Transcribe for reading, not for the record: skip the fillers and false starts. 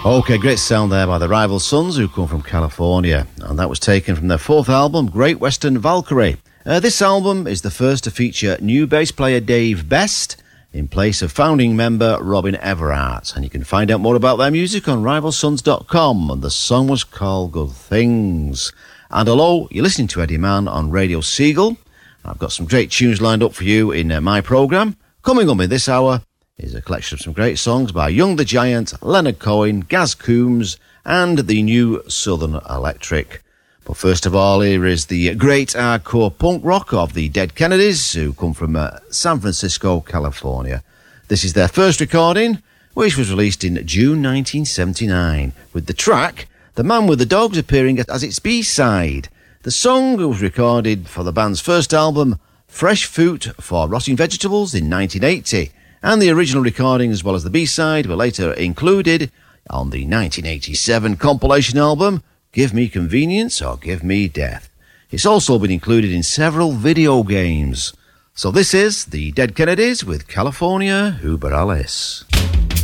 Okay, great sound there by the Rival Sons, who come from California, and that was taken from their fourth album, Great Western Valkyrie. This album is the first to feature new bass player Dave Best in place of founding member Robin Everhart, and you can find out more about their music on rivalsons.com, and the song was called Good Things. And hello, you're listening to Eddie Mann on Radio Seagull. I've got some great tunes lined up for you in my programme. Coming up in this hour is a collection of some great songs by Young the Giant, Leonard Cohen, Gaz Coombs, and the New Southern Electric. But first of all, here is the great hardcore punk rock of the Dead Kennedys, who come from San Francisco, California. This is their first recording, which was released in June 1979, with the track The Man with the Dogs appearing as its B-side. The song was recorded for the band's first album, Fresh Fruit for Rotting Vegetables, in 1980, and the original recording as well as the B-side were later included on the 1987 compilation album, Give Me Convenience or Give Me Death. It's also been included in several video games. So this is the Dead Kennedys with California Uber Alice.